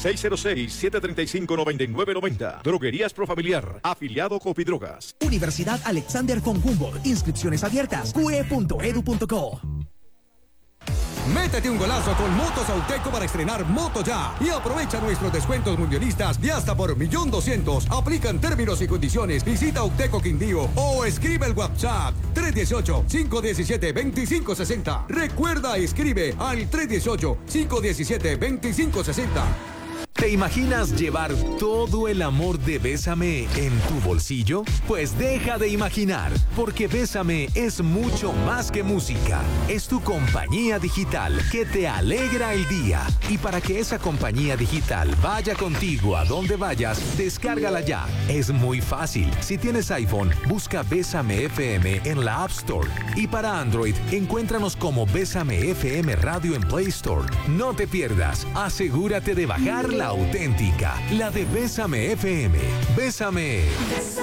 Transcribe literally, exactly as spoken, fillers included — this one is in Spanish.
seis cero seis, siete tres cinco, nueve nueve nueve cero. Droguerías Profamiliar, afiliado Copidrogas. Universidad Alexander von Humboldt. Inscripciones abiertas. cu e punto edu punto co. Métete un golazo con Motos Auteco para estrenar Moto Ya y aprovecha nuestros descuentos mundialistas de hasta por millón doscientos. Aplican términos y condiciones. Visita Auteco Quindío o escribe el WhatsApp tres uno ocho, cinco uno siete, dos cinco seis cero. Recuerda, escribe al tres uno ocho, cinco uno siete, dos cinco seis cero. ¿Te imaginas llevar todo el amor de Bésame en tu bolsillo? Pues deja de imaginar, porque Bésame es mucho más que música. Es tu compañía digital que te alegra el día. Y para que esa compañía digital vaya contigo a donde vayas, descárgala ya. Es muy fácil. Si tienes iPhone, busca Bésame F M en la App Store. Y para Android, encuéntranos como Bésame F M Radio en Play Store. No te pierdas. Asegúrate de bajar la auténtica, la de Bésame F M. Bésame. Bésame.